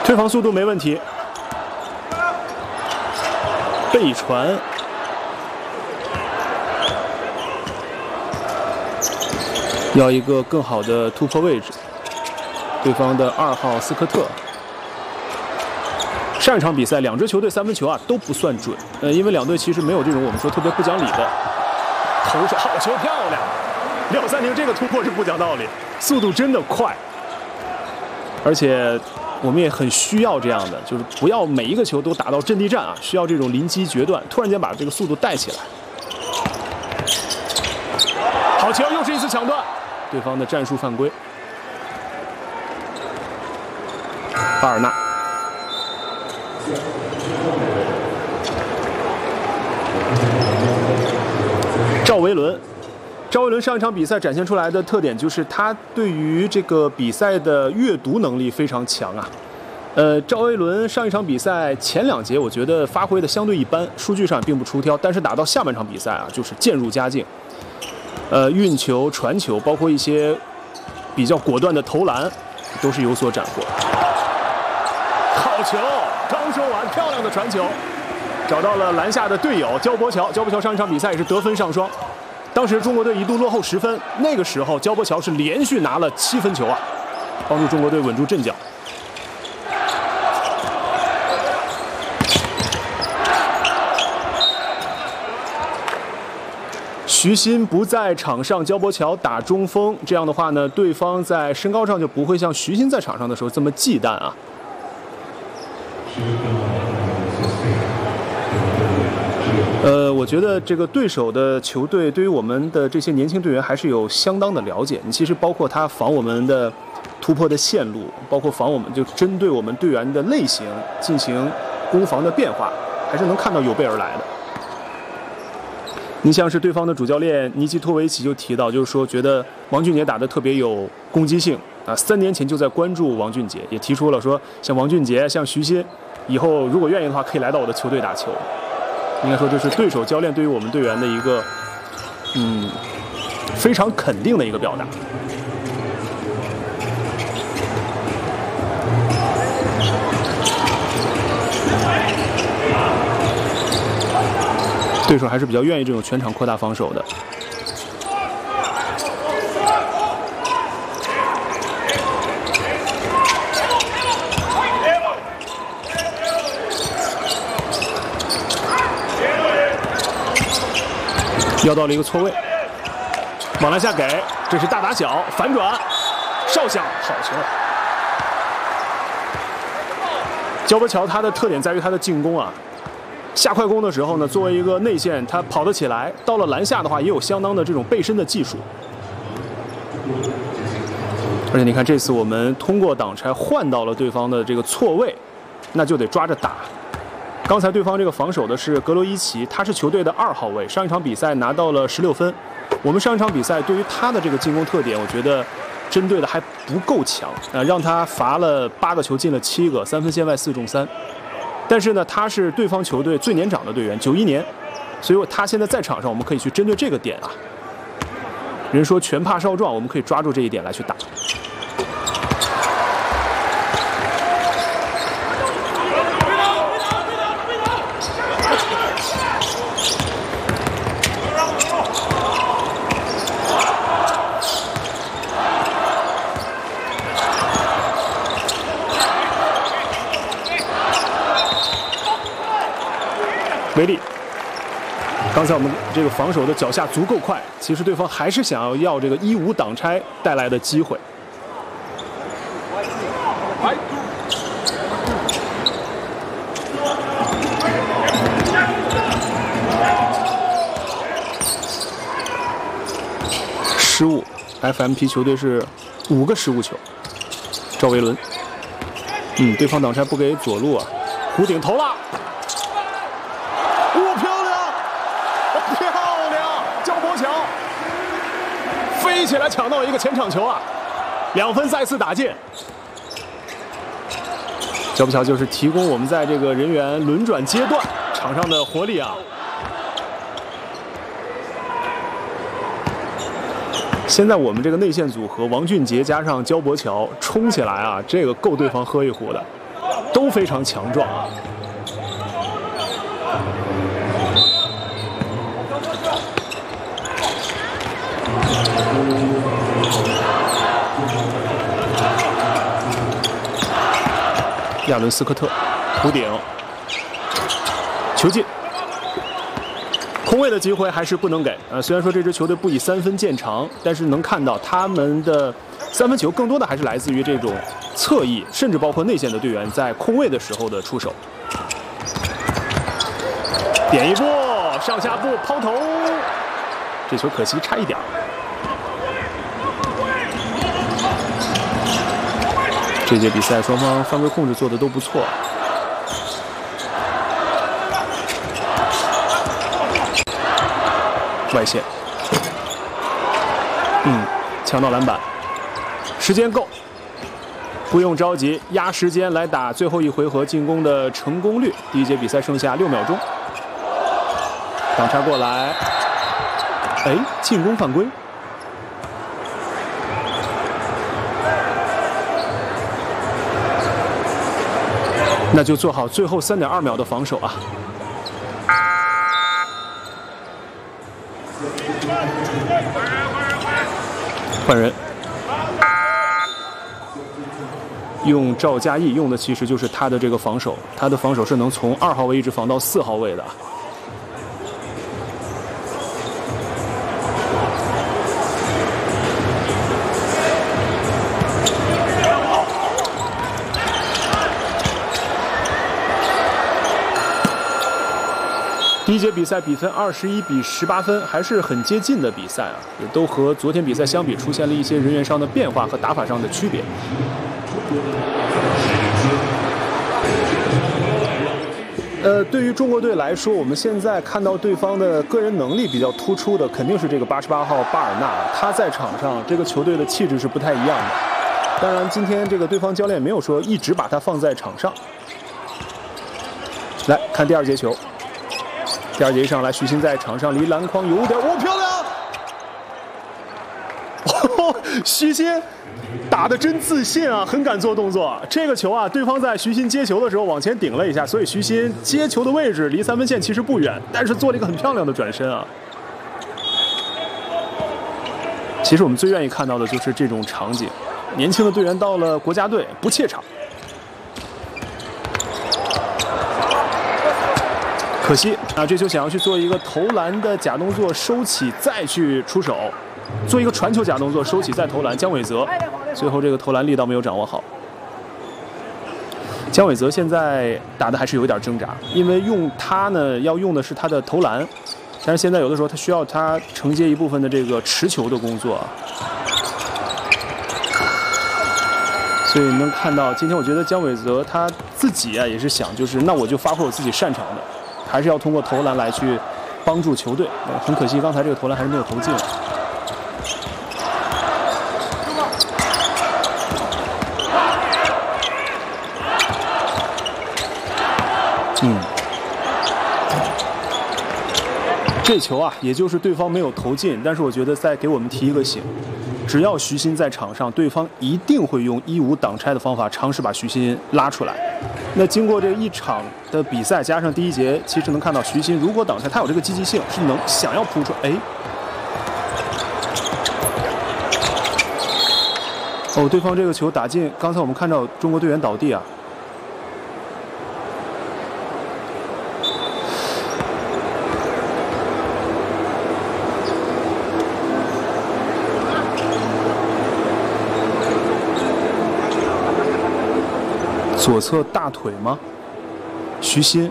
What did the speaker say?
退防速度没问题，背传，要一个更好的突破位置。对方的2号斯科特。上一场比赛两支球队三分球啊都不算准，因为两队其实没有这种我们说特别不讲理的投射，好球漂亮。廖三宁这个突破是不讲道理，速度真的快，而且我们也很需要这样的，就是不要每一个球都打到阵地战啊，需要这种临机决断，突然间把这个速度带起来。好球，又是一次抢断，对方的战术犯规。巴尔纳。赵维伦，赵维伦上一场比赛展现出来的特点就是他对于这个比赛的阅读能力非常强啊。赵维伦上一场比赛前2节我觉得发挥的相对一般，数据上并不出挑，但是打到下半场比赛啊，就是渐入佳境。运球、传球，包括一些比较果断的投篮，都是有所斩获。好球，刚说完，漂亮的传球。找到了篮下的队友焦伯乔，焦伯乔上一场比赛也是得分上双。当时中国队一度落后10分，那个时候焦伯乔是连续拿了7分球啊，帮助中国队稳住阵脚。徐新不在场上，焦伯乔打中锋，这样的话呢，对方在身高上就不会像徐新在场上的时候这么忌惮啊。我觉得这个对手的球队对于我们的这些年轻队员还是有相当的了解。你其实包括他防我们的突破的线路，包括防我们就针对我们队员的类型进行攻防的变化，还是能看到有备而来的。你像是对方的主教练尼基托维奇就提到，就是说觉得王俊杰打得特别有攻击性啊。3年前就在关注王俊杰，也提出了说像王俊杰、像徐新，以后如果愿意的话，可以来到我的球队打球。应该说这是对手教练对于我们队员的一个非常肯定的一个表达。对手还是比较愿意这种全场扩大防守的。要到了一个错位，往篮下给，这是大打小，反转，哨响，好球！焦伯乔他的特点在于他的进攻啊，下快攻的时候呢，作为一个内线，他跑得起来；到了篮下的话，也有相当的这种背身的技术。而且你看，这次我们通过挡拆换到了对方的这个错位，那就得抓着打。刚才对方这个防守的是格罗伊奇，他是球队的2号位，上一场比赛拿到了16分。我们上一场比赛对于他的这个进攻特点，我觉得针对的还不够强，让他罚了8个球进了7个，3分线外4中3。但是呢，他是对方球队最年长的队员，91年，所以他现在在场上，我们可以去针对这个点啊。人说拳怕少壮，我们可以抓住这一点来去打。威力，刚才我们这个防守的脚下足够快，其实对方还是想要这个1-5挡拆带来的机会。失误 ，FMP 球队是5个失误球。赵维伦，对方挡拆不给左路啊，弧顶投了。飞起来抢到一个前场球啊，2分再次打进。焦伯乔就是提供我们在这个人员轮转阶段场上的活力啊。现在我们这个内线组合，王俊杰加上焦伯乔冲起来啊，这个够对方喝一壶的。 都非常强壮啊。亚伦斯科特弧顶，球进。空位的机会还是不能给。虽然说这支球队不以3分见长，但是能看到他们的3分球更多的还是来自于这种侧翼，甚至包括内线的队员在空位的时候的出手。点一波，上下步抛投，这球可惜差一点。这届比赛双方犯规控制做的都不错。外线，抢到篮板，时间够，不用着急，压时间来打最后一回合进攻的成功率。第一节比赛剩下6秒钟，挡拆过来，进攻犯规。那就做好最后3.2秒的防守啊！换人，用赵嘉译，用的其实就是他的这个防守，他的防守是能从2号位一直防到4号位的。第一节比赛比分21比18分，还是很接近的比赛啊，也都和昨天比赛相比出现了一些人员上的变化和打法上的区别。对于中国队来说，我们现在看到对方的个人能力比较突出的，肯定是这个88号巴尔纳，他在场上这个球队的气质是不太一样的。当然，今天这个对方教练没有说一直把他放在场上。来看第2节球。第2节一上来，徐新在场上离篮筐有点，漂亮！徐新打得真自信啊，很敢做动作。这个球啊，对方在徐新接球的时候往前顶了一下，所以徐新接球的位置离3分线其实不远，但是做了一个很漂亮的转身啊。其实我们最愿意看到的就是这种场景，年轻的队员到了国家队不怯场。可惜啊，这球想要去做一个投篮的假动作，收起再去出手，做一个传球假动作，收起再投篮。姜伟泽最后这个投篮力道没有掌握好。姜伟泽现在打的还是有点挣扎，因为用他呢要用的是他的投篮，但是现在有的时候他需要他承接一部分的这个持球的工作。所以能看到今天，我觉得姜伟泽他自己啊也是想，就是那我就发挥我自己擅长的。还是要通过投篮来去帮助球队。很可惜，刚才这个投篮还是没有投进。这球啊，也就是对方没有投进，但是我觉得再给我们提一个醒：只要徐新在场上，对方一定会用1-5挡拆的方法尝试把徐新拉出来。那经过这一场的比赛，加上第1节，其实能看到徐新如果挡拆，他有这个积极性，是能想要扑出。对方这个球打进，刚才我们看到中国队员倒地啊。左侧大腿吗？徐新。